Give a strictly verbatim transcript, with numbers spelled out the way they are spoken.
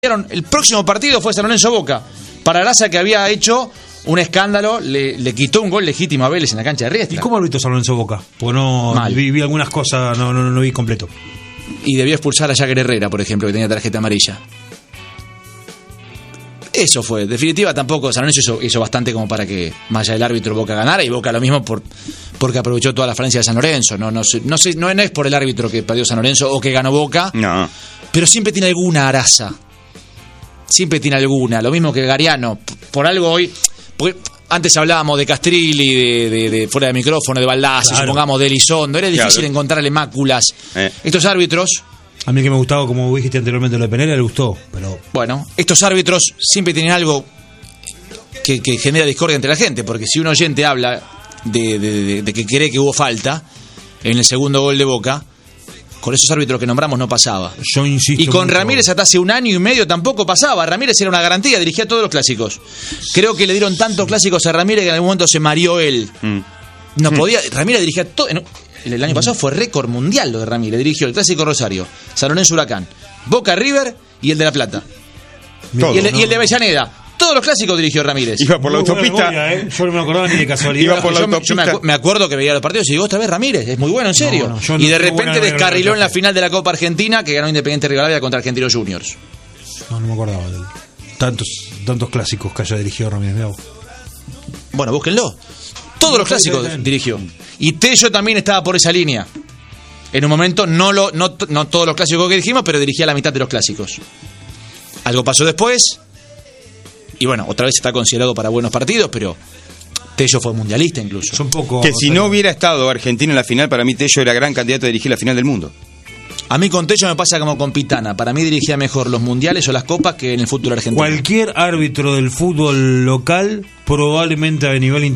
El próximo partido fue San Lorenzo Boca. Para Araza, que había hecho un escándalo, le, le quitó un gol legítimo a Vélez en la cancha de Riestra. ¿Y cómo arbitró San Lorenzo Boca? Porque no vi, vi algunas cosas, no, no, no vi completo. Y debió expulsar a Jagger Herrera, por ejemplo, que tenía tarjeta amarilla. Eso fue. En definitiva, tampoco San Lorenzo hizo, hizo bastante como para que, más allá del árbitro, Boca ganara, y Boca lo mismo por porque aprovechó toda la falencia de San Lorenzo. No, no, no, sé, no, no es por el árbitro que perdió San Lorenzo o que ganó Boca. No. Pero siempre tiene alguna Araza. Siempre tiene alguna, lo mismo que Gariano. Por algo hoy, porque antes hablábamos de Castrilli, de, de, de fuera de micrófono, de Baldassi, claro. Supongamos de Elizondo, era difícil claro. encontrarle máculas. Eh. Estos árbitros, a mí que me gustaba, como dijiste anteriormente, lo de Penela, le gustó, pero bueno, estos árbitros siempre tienen algo que, que genera discordia entre la gente, porque si un oyente habla de, de, de, de que cree que hubo falta en el segundo gol de Boca, con esos árbitros que nombramos no pasaba. Yo insisto. Y con mucho. Ramírez hasta hace un año y medio tampoco pasaba. Ramírez era una garantía, dirigía todos los clásicos. Creo que le dieron tantos clásicos a Ramírez que en algún momento se mareó él. Mm. No mm. podía. Ramírez dirigía todo. El año pasado fue récord mundial lo de Ramírez. Dirigió el Clásico Rosario, San Lorenzo Huracán, Boca River y el de La Plata. Todo, y, el, no, y el de Avellaneda. Todos los clásicos dirigió Ramírez. Iba por la autopista. Memoria, ¿eh? Yo no me acordaba ni de casualidad. Iba por la yo, autopista. Me, yo me acuerdo que veía los partidos y digo, otra vez Ramírez, es muy bueno, en serio. No, no, no y de repente descarriló en la final de la Copa Argentina, que ganó Independiente Rivadavia contra Argentinos Juniors. No, no me acordaba de él. Tantos, tantos clásicos que haya dirigido Ramírez. Mira. Bueno, búsquenlo. Todos los clásicos dirigió. Y Tello también estaba por esa línea. En un momento, no, lo, no, no todos los clásicos que dirigimos, pero dirigía la mitad de los clásicos. Algo pasó después. Y bueno, otra vez está considerado para buenos partidos, pero Tello fue mundialista incluso. Un poco, que si no hubiera estado Argentina en la final, para mí Tello era gran candidato a dirigir la final del mundo. A mí con Tello me pasa como con Pitana. Para mí dirigía mejor los mundiales o las copas que en el fútbol argentino. Cualquier árbitro del fútbol local, probablemente a nivel internacional,